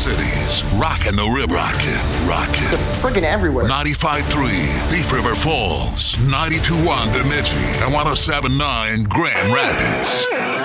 Cities, rockin' the river. Rockin'. Friggin' everywhere. 95.3 Thief River Falls, 92.1 Bemidji, and 107.9 Grand Rapids.